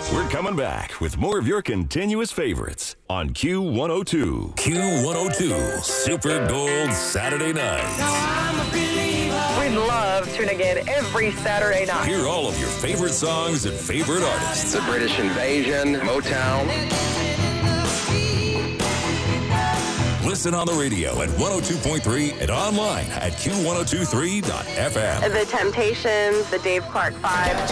We're coming back with more of your continuous favorites on Q102. Q102, Super Gold Saturday Night. We love tuning in every Saturday night. Hear all of your favorite songs and favorite artists. The British Invasion, Motown. Listen on the radio at 102.3 and online at Q1023.FM. The Temptations, the Dave Clark 5.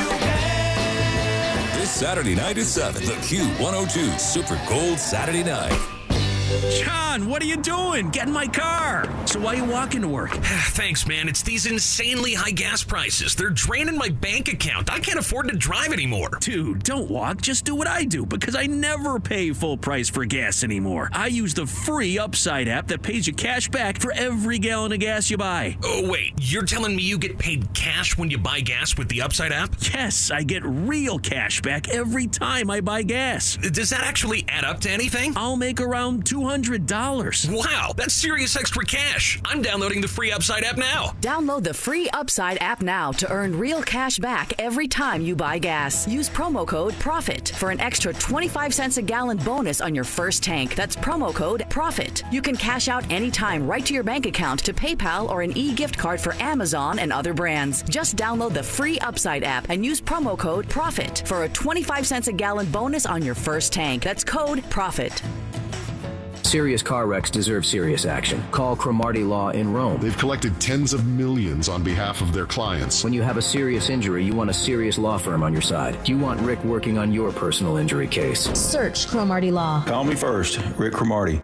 This Saturday night at 7, the Q102 Super Gold Saturday Night. John, what are you doing? Get in my car. So why are you walking to work? Thanks, man. It's these insanely high gas prices. They're draining my bank account. I can't afford to drive anymore. Dude, don't walk. Just do what I do, because I never pay full price for gas anymore. I use the free Upside app that pays you cash back for every gallon of gas you buy. Oh, wait. You're telling me you get paid cash when you buy gas with the Upside app? Yes, I get real cash back every time I buy gas. Does that actually add up to anything? I'll make around $200. Wow, that's serious extra cash. I'm downloading the free Upside app now. Download the free Upside app now to earn real cash back every time you buy gas. Use promo code PROFIT for an extra 25 cents a gallon bonus on your first tank. That's promo code PROFIT. You can cash out anytime right to your bank account, to PayPal, or an e-gift card for Amazon and other brands. Just download the free Upside app and use promo code PROFIT for a 25 cents a gallon bonus on your first tank. That's code PROFIT. Serious car wrecks deserve serious action. Call Cromartie Law in Rome. They've collected tens of millions on behalf of their clients. When you have a serious injury, you want a serious law firm on your side. You want Rick working on your personal injury case. Search Cromartie Law. Call me first, Rick Cromartie.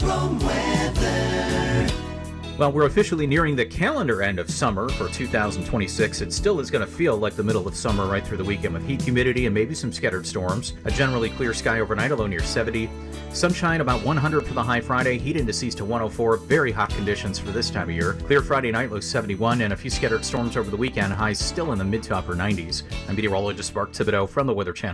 Well, we're officially nearing the calendar end of summer for 2026. It still is going to feel like the middle of summer right through the weekend, with heat, humidity, and maybe some scattered storms. A generally clear sky overnight, a low near 70. Sunshine about 100 for the high Friday. Heat indices to 104. Very hot conditions for this time of year. Clear Friday night, low 71, and a few scattered storms over the weekend. Highs still in the mid to upper 90s. I'm meteorologist Mark Thibodeau from the Weather Channel.